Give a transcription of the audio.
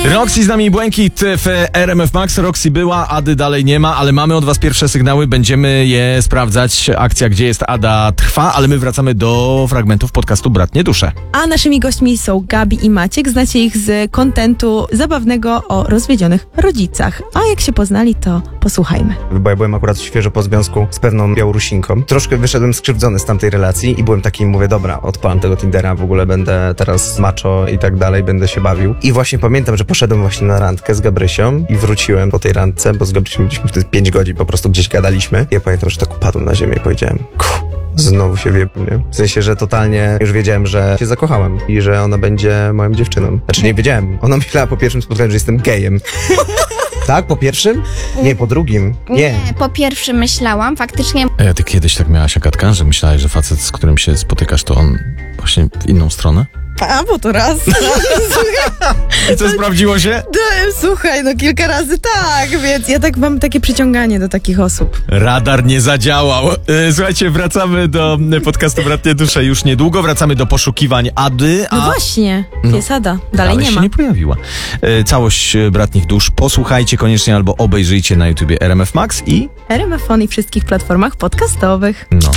Roxy z nami i Błękit w RMF Max. Roxy była, Ady dalej nie ma, ale mamy od was pierwsze sygnały, będziemy je sprawdzać. Akcja Gdzie jest Ada trwa, ale my wracamy do fragmentów podcastu Bratnie Dusze. A naszymi gośćmi są Gabi i Maciek. Znacie ich z kontentu zabawnego o rozwiedzionych rodzicach. A jak się poznali, to posłuchajmy. Bo ja byłem akurat świeżo po związku z pewną Białorusinką. Troszkę wyszedłem skrzywdzony z tamtej relacji i byłem taki, mówię, dobra, odpalam tego Tindera, w ogóle będę teraz macho i tak dalej, będę się bawił. I właśnie pamiętam, że poszedłem właśnie na randkę z Gabrysią i wróciłem po tej randce, bo z Gabrysią byliśmy wtedy 5 godzin, po prostu gdzieś gadaliśmy. Ja pamiętam, że tak upadłem na ziemię i powiedziałem, znowu się wiepił, nie? W sensie, że totalnie już wiedziałem, że się zakochałem i że ona będzie moją dziewczyną. Znaczy nie wiedziałem, ona myślała po pierwszym spotkaniu, że jestem gejem. Tak? Po pierwszym? Nie, po drugim. Nie. Po pierwszym myślałam, faktycznie. A ty kiedyś tak miałaś, Agatka, że myślałeś, że facet, z którym się spotykasz, to on właśnie w inną stronę? A, bo to raz. I co, sprawdziło się? Słuchaj, no kilka razy tak, więc ja tak mam takie przyciąganie do takich osób. Radar nie zadziałał. Słuchajcie, wracamy do podcastu Bratnie Dusze już niedługo. Wracamy do poszukiwań Ady. No właśnie, jest Ada. Dalej nie się ma. nie pojawiła. Całość Bratnich Dusz posłuchajcie koniecznie albo obejrzyjcie na YouTubie RMF Max i... RMF On i wszystkich platformach podcastowych. No.